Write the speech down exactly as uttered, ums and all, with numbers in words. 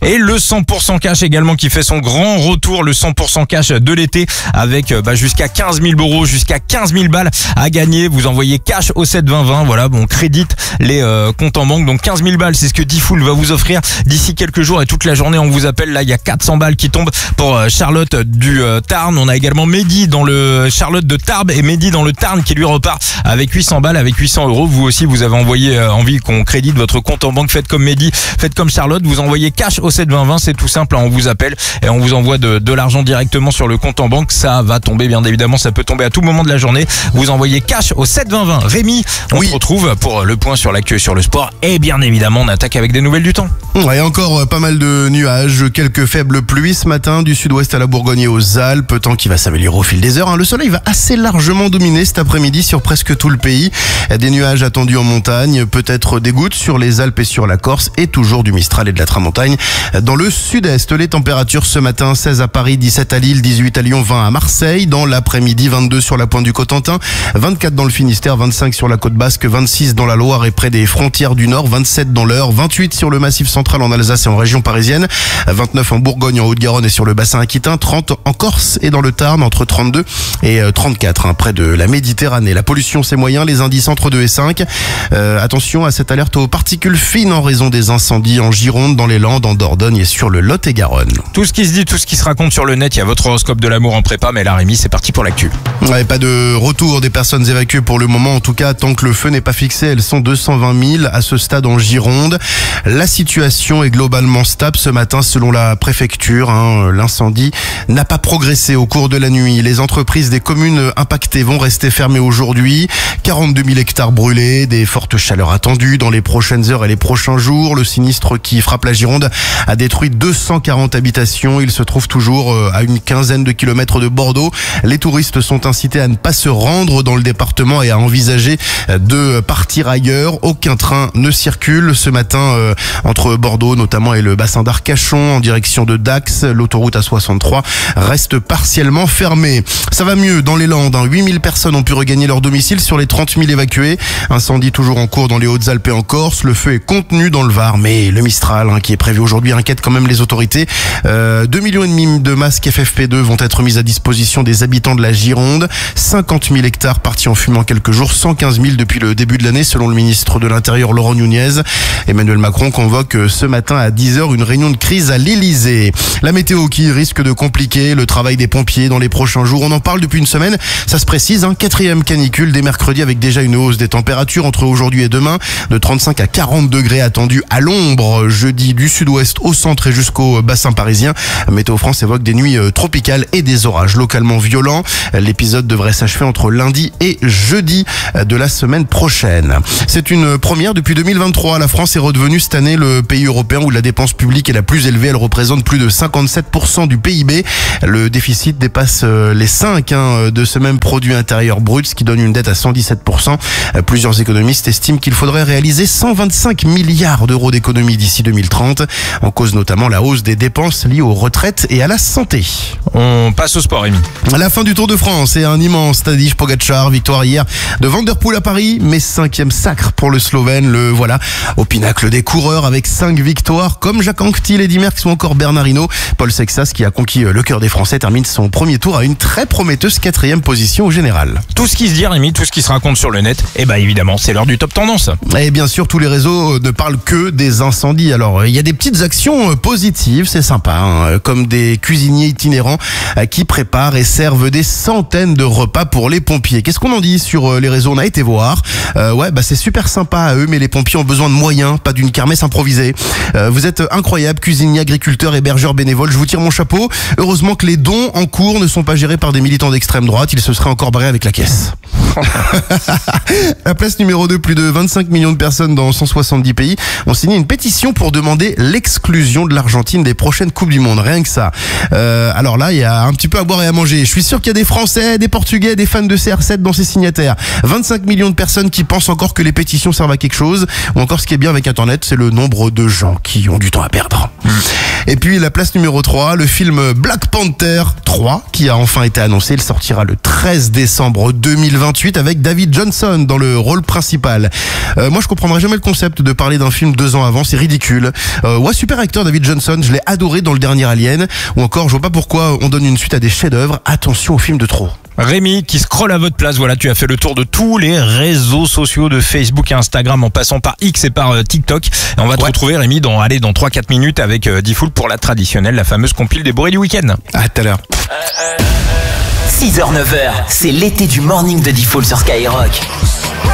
Et le cent pour cent cash également qui fait son grand retour, le cent pour cent cash de l'été avec bah, jusqu'à quinze mille euros, jusqu'à quinze mille balles à gagner. Vous envoyez cash au sept vingt vingt, voilà, bon, on crédite les euh, comptes en banque. Donc quinze mille balles, c'est ce que Diffoul va vous offrir d'ici quelques jours et toute la journée on vous appelle. Là, il y a quatre cents balles qui tombent pour euh, Charlotte du euh, Tarn. On a également Mehdi dans le Charlotte de Tarbes et Mehdi dans le Tarn qui lui repart avec huit cents balles, avec huit cents euros. Vous aussi, vous avez envoyé euh, envie qu'on crédite votre compte en banque. Faites comme Mehdi, faites comme Charlotte, vous envoyez cash au sept vingt vingt, c'est tout simple, hein, on vous appelle et on vous envoie de, de l'argent directement sur le compte en banque. Ça va tomber, bien évidemment, ça peut tomber à tout moment de la journée. Vous envoyez cash au sept vingt vingt. Rémi, on oui. se retrouve pour le point sur l'actu et sur le sport et bien évidemment on attaque avec des nouvelles du temps. Ouais, encore pas mal de nuages, quelques faibles pluies ce matin du sud-ouest à la Bourgogne et aux Alpes, temps qui va s'améliorer au fil des heures. Le soleil va assez largement dominer cet après-midi sur presque tout le pays. Des nuages attendus en montagne, peut-être des gouttes sur les Alpes et sur la Corse et toujours du Mistral et de la Tramontagne. Dans le sud-est, les températures ce matin, seize à Paris, dix-sept à Lille, dix-huit à Lyon, vingt à Marseille. Dans l'après-midi, vingt-deux sur la pointe du Cotentin, vingt-quatre dans le Finistère, vingt-cinq sur la côte basque, vingt-six dans la Loire et près des frontières du Nord, vingt-sept dans l'Eure, vingt-huit sur le Massif central en Alsace et en région parisienne, vingt-neuf en Bourgogne, en Haute-Garonne et sur le bassin aquitain, trente en Corse et dans le Tarn, entre trente-deux et trente-quatre, hein, près de la Méditerranée. La pollution, c'est moyen, les indices entre deux et cinq. Euh, attention à cette alerte aux particules fines en raison des incendies en Gironde, dans les Landes, en Dordogne et sur le Lot-et-Garonne. Tout ce qui se dit, tout ce qui se raconte sur le net, il y a votre horoscope de l'amour en prépa, mais là Rémi, c'est parti pour l'actu. Ouais, pas de retour des personnes évacuées pour le moment, en tout cas tant que le feu n'est pas fixé. Elles sont deux cent vingt mille à ce stade en Gironde. La situation est globalement stable ce matin selon la préfecture, hein. L'incendie n'a pas progressé au cours de la nuit. Les entreprises des communes impactées vont rester fermées aujourd'hui. quarante-deux mille hectares brûlés, des fortes chaleurs attendues dans les prochaines heures et les prochains jours. Le sinistre qui frappe la Gironde a détruit deux cent quarante habitations. Il se trouve toujours à une quinzaine de kilomètres de Bordeaux. Les touristes sont incités à ne pas se rendre dans le département et à envisager de partir ailleurs. Aucun train ne circule ce matin euh, entre Bordeaux notamment et le bassin d'Arcachon en direction de Dax. L'autoroute A soixante-trois reste partiellement fermée. Ça va mieux dans les Landes, hein. huit mille personnes ont pu regagner leur domicile sur les trente mille évacués. Incendie toujours en cours dans les Hautes-Alpes et en Corse. Le feu est contenu dans le Var, mais le Mistral, hein, qui est prévu aujourd'hui, inquiète quand même les autorités. Euh, deux millions et demi de masques F F P deux vont être mis à disposition des habitants de la Gironde. cinquante mille hectares partis en fumée en quelques jours, cent quinze mille depuis le début de l'année selon le ministre de l'Intérieur Laurent Nunez. Emmanuel Macron convoque ce matin à dix heures une réunion de crise à l'Elysée. La météo qui risque de compliquer le travail des pompiers dans les prochains jours. On en parle depuis une semaine, ça se précise, hein, quatrième canicule dès mercredi avec déjà une hausse des températures entre aujourd'hui et demain de trente-cinq à quarante degrés attendus à l'ombre jeudi du sud-ouest au centre et jusqu'au bassin parisien. Météo France évoque des nuits tropicales et des orages localement violents. L'épisode devrait s'achever entre lundi et jeudi de la semaine prochaine. C'est une première depuis deux mille vingt-trois. La France est redevenue cette année le pays européen où la dépense publique est la plus élevée. Elle représente plus de cinquante-sept pour cent du P I B. Le déficit dépasse les cinq hein, de ce même produit intérieur brut, ce qui donne une dette à cent dix-sept pour cent. Plusieurs économistes estiment qu'il faudrait réaliser cent vingt-cinq milliards d'euros d'économies d'ici deux mille trente. En cause notamment la hausse des dépenses liées aux retraites et à la santé. On passe au sport, Rémi. La fin du Tour de France et un immense Tadej Pogačar. Victoire hier de Van der Poel à Paris, mais cinquième sacre pour le Slovène. Le voilà au pinacle des coureurs avec cinq victoires, comme Jacques Anquetil, Eddy Merckx ou encore Bernard Hinault. Paul Sexas, qui a conquis le cœur des Français, termine son premier tour à une très prometteuse quatrième position au général. Tout ce qui se dit, Rémi, tout ce qui se raconte sur le net, et bah évidemment, c'est l'heure du top tendance. Et bien sûr, tous les réseaux ne parlent que des incendies. Alors, il y a des petites actions positives, c'est sympa, hein, comme des cuisiniers itinérants qui préparent et servent des centaines de repas pour les pompiers. Qu'est-ce qu'on en dit sur les réseaux? On a été voir. Euh, ouais, bah c'est super sympa à eux, mais les pompiers ont besoin de moyens, pas d'une kermesse improvisée. Euh, vous êtes incroyables, cuisiniers, agriculteurs, hébergeurs, bénévoles. Je vous tire mon chapeau. Heureusement que les dons en cours ne sont pas gérés par des militants d'extrême droite. Ils se seraient encore barrés avec la caisse. La place numéro deux, plus de vingt-cinq millions de personnes dans cent soixante-dix pays ont signé une pétition pour demander l'exclusion de l'Argentine des prochaines Coupes du Monde. Rien que ça. Euh, alors là, il y a un petit peu à boire et à manger. Je suis sûr qu'il y a des Français, des Portugais, des fans de C R sept dans ces signataires. vingt-cinq millions de personnes qui pensent encore que les pétitions servent à quelque chose. Ou encore, ce qui est bien avec Internet, c'est le nombre de gens qui ont du temps à perdre. Mmh. Et puis la place numéro trois, le film Black Panther trois qui a enfin été annoncé. Il sortira le treize décembre deux mille vingt-huit avec David Johnson dans le rôle principal. Euh, moi je comprendrai jamais le concept de parler d'un film deux ans avant, c'est ridicule. Euh, ouais, super acteur David Johnson, je l'ai adoré dans le dernier Alien. Ou encore, je vois pas pourquoi on donne une suite à des chefs-d'œuvre. Attention aux films de trop. Rémi qui scrolle à votre place, voilà, tu as fait le tour de tous les réseaux sociaux de Facebook et Instagram en passant par X et par euh, TikTok. Et on va te Ouais. retrouver Rémi dans, allez, dans trois quatre minutes avec euh, Diffoul pour la traditionnelle, la fameuse compile des bourrées du week-end. À tout à l'heure. six heures neuf heures, c'est l'été du morning de Diffoul sur Skyrock.